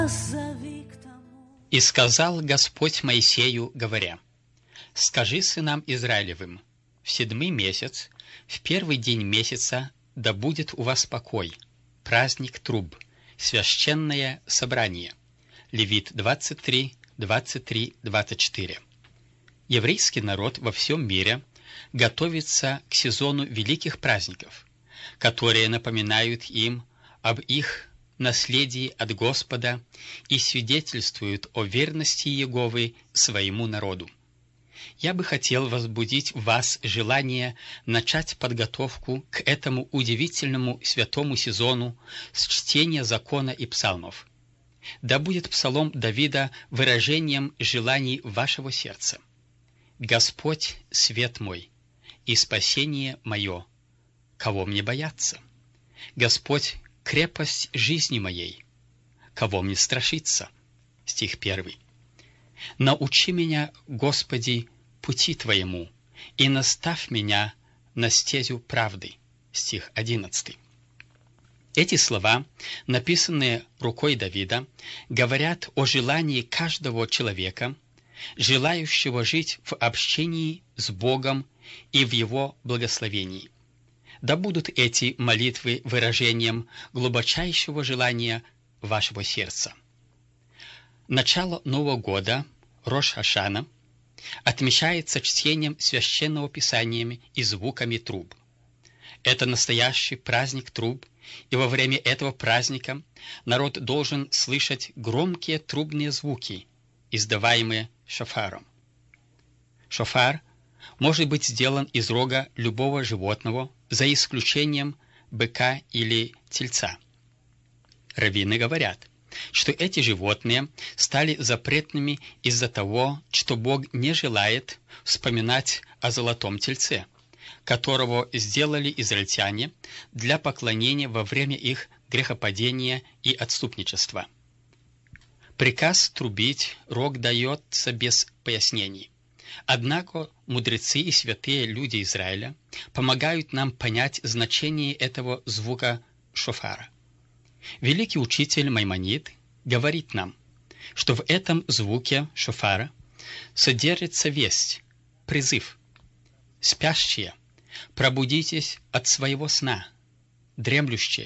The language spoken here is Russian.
И сказал Господь Моисею, говоря: «Скажи сынам Израилевым: в 7-й месяц, в 1-й день месяца, да будет у вас покой, праздник труб, священное собрание». Левит 23, 23, 24. Еврейский народ во всем мире готовится к сезону великих праздников, которые напоминают им об их наследии от Господа и свидетельствуют о верности Иеговы своему народу. Я бы хотел возбудить в вас желание начать подготовку к этому удивительному святому сезону с чтения закона и псалмов. Да будет псалом Давида выражением желаний вашего сердца. «Господь — свет мой и спасение мое, кого мне бояться? Господь — крепость жизни моей, кого мне страшиться?» Стих 1. «Научи меня, Господи, пути Твоему, и наставь меня на стезю правды». Стих 11. Эти слова, написанные рукой Давида, говорят о желании каждого человека, желающего жить в общении с Богом и в Его благословении. Да будут эти молитвы выражением глубочайшего желания вашего сердца. Начало Нового года, Рош Хашана, отмечается чтением Священного Писания и звуками труб. Это настоящий праздник труб, и во время этого праздника народ должен слышать громкие трубные звуки, издаваемые шофаром. Шофар может быть сделан из рога любого животного, за исключением быка или тельца. Раввины говорят, что эти животные стали запретными из-за того, что Бог не желает вспоминать о золотом тельце, которого сделали израильтяне для поклонения во время их грехопадения и отступничества. Приказ трубить рог дается без пояснений. Однако мудрецы и святые люди Израиля помогают нам понять значение этого звука шофара. Великий учитель Маймонид говорит нам, что в этом звуке шофара содержится весть, призыв: «Спящие, пробудитесь от своего сна, дремлющие,